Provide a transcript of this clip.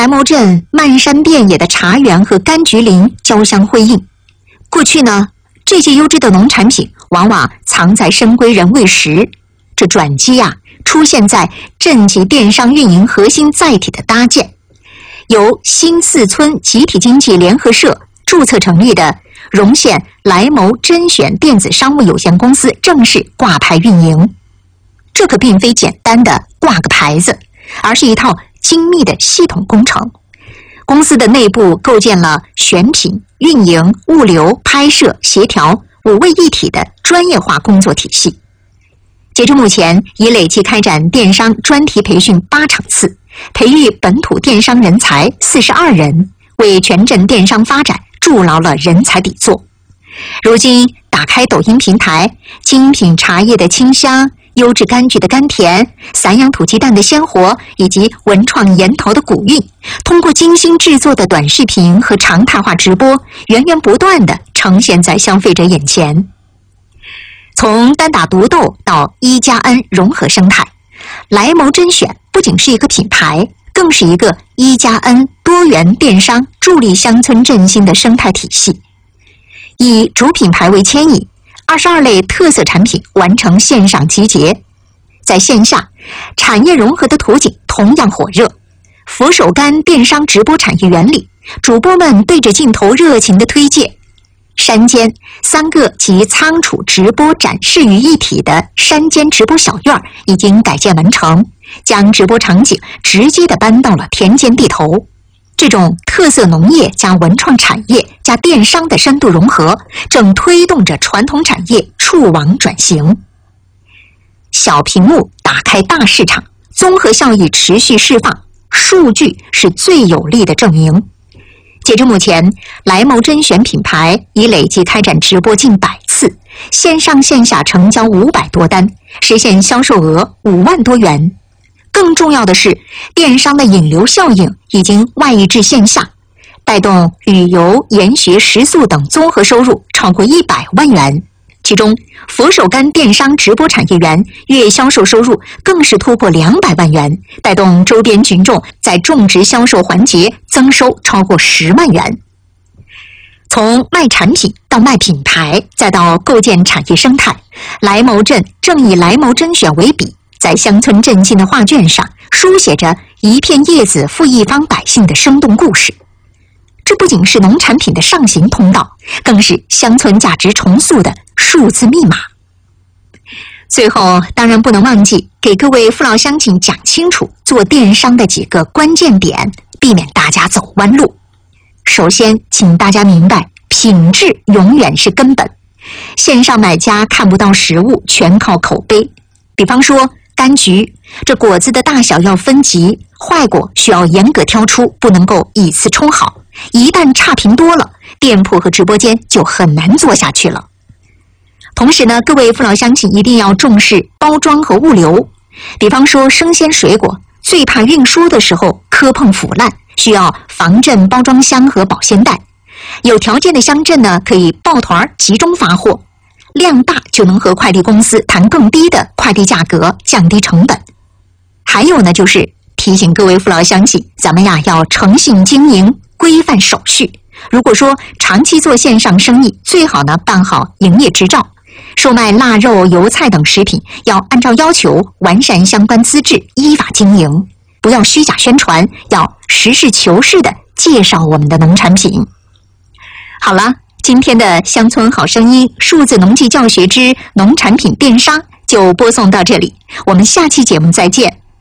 莱牟镇漫山遍野的茶园和柑橘林交相辉映。过去呢，这些优质的农产品往往藏在深闺人未识，这转机出现在镇级电商运营核心载体的搭建。由新四村集体经济联合社注册成立的荣县莱牟甄选电子商务有限公司正式挂牌运营。这可并非简单的挂个牌子，而是一套精密的系统工程。公司的内部构建了选品、运营、物流、拍摄、协调5位一体的专业化工作体系。截至目前，已累计开展电商专题培训8场次，培育本土电商人才42人，为全镇电商发展筑牢了人才底座。如今打开抖音平台，精品茶叶的清香，优质柑橘的甘甜，散养土鸡蛋的鲜活，以及文创研头的古韵，通过精心制作的短视频和常态化直播，源源不断地呈现在消费者眼前。从单打独斗到一加 N 融合生态，莱牟甄选不仅是一个品牌，更是一个一加 N 多元电商助力乡村振兴的生态体系。以主品牌为牵引，22类特色产品完成线上集结，在线下产业融合的图景同样火热。佛手柑电商直播产业原理，主播们对着镜头热情地推介。山间3个集仓储直播展示于一体的山间直播小院已经改建完成，将直播场景直接地搬到了田间地头。这种特色农业加文创产业加电商的深度融合，正推动着传统产业触网转型。小屏幕打开大市场，综合效益持续释放，数据是最有力的证明。截至目前，莱牟甄选品牌已累计开展直播近100次，线上线下成交500多单，实现销售额5万多元。更重要的是，电商的引流效应已经外溢至线下，带动旅游、研学、食宿等综合收入超过100万元。其中，佛手柑电商直播产业园月销售收入更是突破200万元，带动周边群众在种植销售环节增收超过10万元。从卖产品到卖品牌，再到构建产业生态，莱牟镇正以莱牟甄选为笔，在乡村振兴的画卷上书写着一片叶子赋一方百姓的生动故事。这不仅是农产品的上行通道，更是乡村价值重塑的数字密码。最后，当然不能忘记给各位父老乡亲讲清楚做电商的几个关键点，避免大家走弯路。首先，请大家明白，品质永远是根本。线上买家看不到实物，全靠口碑。比方说柑橘，这果子的大小要分级，坏果需要严格挑出，不能够以次充好。一旦差评多了，店铺和直播间就很难做下去了。同时呢，各位父老乡亲一定要重视包装和物流。比方说生鲜水果，最怕运输的时候磕碰腐烂，需要防震包装箱和保鲜袋。有条件的乡镇呢，可以抱团集中发货，量大就能和快递公司谈更低的快递价格，降低成本。还有呢，就是提醒各位父老乡亲，咱们要诚信经营，规范手续。如果说长期做线上生意，最好呢办好营业执照。售卖腊肉、油菜等食品，要按照要求完善相关资质，依法经营，不要虚假宣传，要实事求是地介绍我们的农产品。好了，今天的乡村好声音数字农技教学之农产品电商就播送到这里，我们下期节目再见。